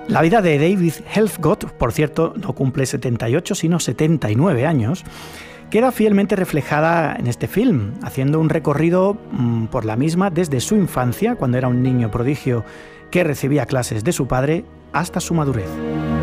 La vida de David Helfgott, por cierto, no cumple 78 sino 79 años, queda fielmente reflejada en este film, haciendo un recorrido por la misma desde su infancia, cuando era un niño prodigio que recibía clases de su padre, hasta su madurez.